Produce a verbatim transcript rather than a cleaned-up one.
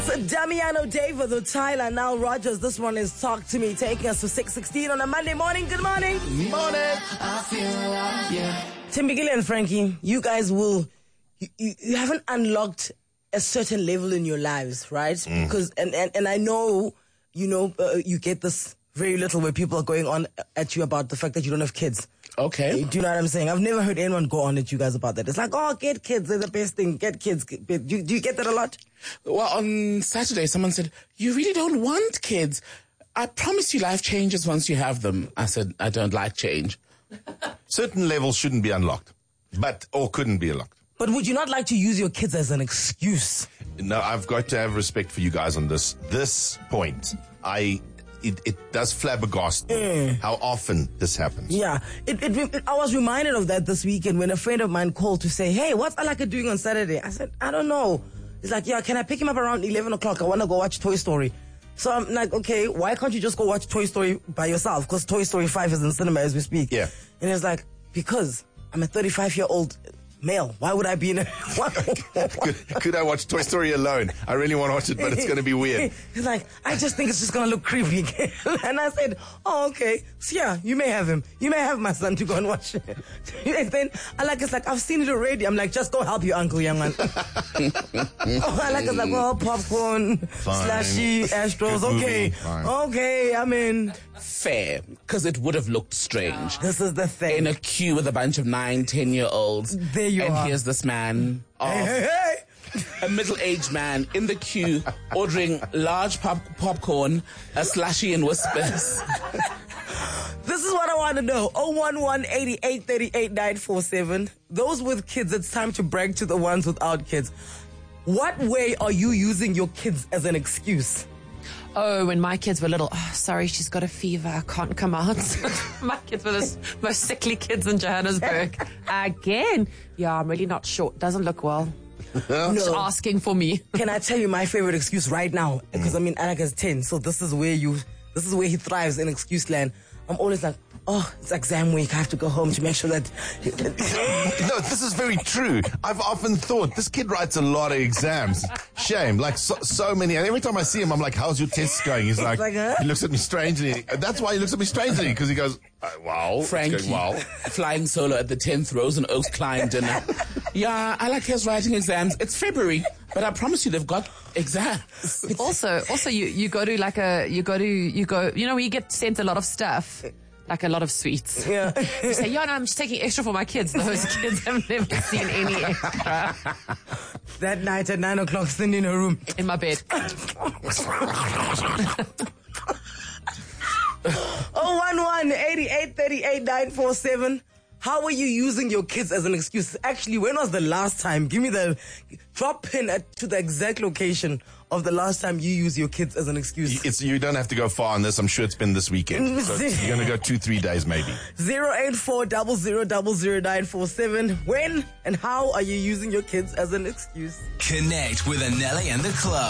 Damiano David, the Tyler, now Rogers. This one is Talk to Me, taking us to six sixteen on a Monday morning. Good morning. Morning. I feel alive, yeah. Timbekile and Frankie, you guys will, you, you, you haven't unlocked a certain level in your lives, right? Mm. Because, and, and, and I know, you know, uh, you get this very little where people are going on at you about the fact that you don't have kids. Okay. Do you know what I'm saying? I've never heard anyone go on at you guys about that. It's like, oh, get kids, they're the best thing. Get kids. Do you, do you get that a lot? Well, on Saturday, someone said, you really don't want kids. I promise you life changes once you have them. I said, I don't like change. Certain levels shouldn't be unlocked, but, or couldn't be unlocked. But would you not like to use your kids as an excuse? No, I've got to have respect for you guys on this. This point, I... It, it does flabbergast me mm. how often this happens. Yeah. It, it, it, I was reminded of that this weekend when a friend of mine called to say, hey, what's Alaka doing on Saturday? I said, I don't know. He's like, yeah, can I pick him up around eleven o'clock? I want to go watch Toy Story. So I'm like, okay, why can't you just go watch Toy Story by yourself? Because Toy Story five is in cinema as we speak. Yeah. And he's like, because I'm a thirty-five-year-old male. Why would I be in a... could, could I watch Toy Story alone? I really want to watch it, but it's going to be weird. He's like, I just think it's just going to look creepy. And I said, oh, okay. So yeah, you may have him. You may have my son to go and watch it. And then I like, it's like, I've seen it already. I'm like, just go help your uncle, young man. Oh, I like, it's like, well, popcorn, Fine. slashy, Astros. Okay. Fine. Okay, I'm in. Fair, because it would have looked strange. This is the thing. In a queue with a bunch of nine, ten-year-olds. There you and are. And here's this man, of Hey, hey, hey. a middle-aged man in the queue, ordering large pop- popcorn, a slushy and whispers. This is what I want to know. oh one one, eight eight three eight, nine four seven. Those with kids, it's time to brag to the ones without kids. What way are you using your kids as an excuse? Oh, when my kids were little, oh, sorry, she's got a fever, I can't come out. My kids were the most sickly kids in Johannesburg. Again, yeah, I'm really not sure. Doesn't look well. No. Just asking for me. Can I tell you my favorite excuse right now? Because I mean, Alec is ten, so this is where you, this is where he thrives in excuse land. I'm always like, oh, it's exam week. I have to go home to make sure that... No, this is very true. I've often thought, this kid writes a lot of exams. Shame. Like, so, so many. And every time I see him, I'm like, how's your tests going? He's like, like huh? he looks at me strangely. That's why he looks at me strangely, because he goes, uh, wow. Frankie, it's going well. flying solo at the tenth Rose and Oaks Klein dinner. Yeah, I like his writing exams. It's February, but I promise you they've got exams. Also, also you, you go to like a, you go to, you go, you know, you get sent a lot of stuff. Like a lot of sweets. Yeah. You say, yeah, no, I'm just taking extra for my kids. Those kids have never seen any extra. That night at nine o'clock, sitting in her room. In my bed. oh one one, eight eight three eight, nine four seven. How are you using your kids as an excuse? Actually, when was the last time? Give me the drop pin at, to the exact location of the last time you used your kids as an excuse. It's, you don't have to go far on this. I'm sure it's been this weekend. So you're going to go two, three days maybe. zero eight four zero zero zero zero nine four seven. When and how are you using your kids as an excuse? Connect with Anelli and the Club.